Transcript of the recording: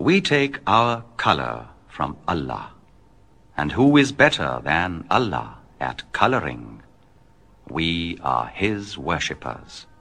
We take our color from Allah. And who is better than Allah at coloring? We are His worshippers.